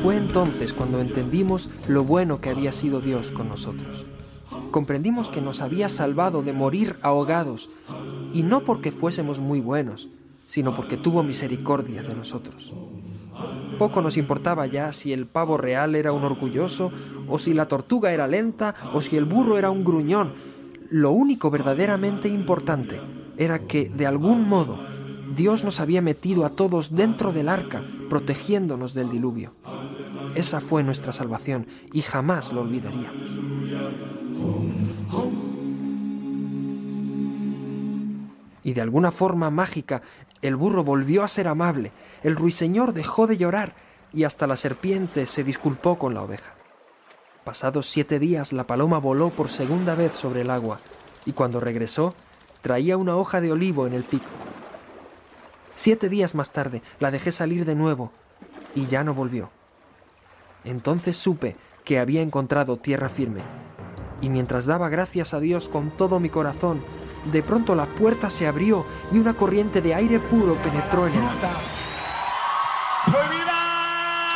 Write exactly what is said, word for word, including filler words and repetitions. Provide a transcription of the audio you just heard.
Fue entonces cuando entendimos lo bueno que había sido Dios con nosotros. Comprendimos que nos había salvado de morir ahogados, y no porque fuésemos muy buenos, sino porque tuvo misericordia de nosotros. Poco nos importaba ya si el pavo real era un orgulloso, o si la tortuga era lenta, o si el burro era un gruñón. Lo único verdaderamente importante era que, de algún modo, Dios nos había metido a todos dentro del arca, protegiéndonos del diluvio. Esa fue nuestra salvación, y jamás lo olvidaríamos. Y de alguna forma mágica, el burro volvió a ser amable, el ruiseñor dejó de llorar, y hasta la serpiente se disculpó con la oveja. Pasados siete días, la paloma voló por segunda vez sobre el agua, y cuando regresó, traía una hoja de olivo en el pico. Siete días más tarde, la dejé salir de nuevo, y ya no volvió. Entonces supe que había encontrado tierra firme, y mientras daba gracias a Dios con todo mi corazón, de pronto la puerta se abrió y una corriente de aire puro penetró en el agua.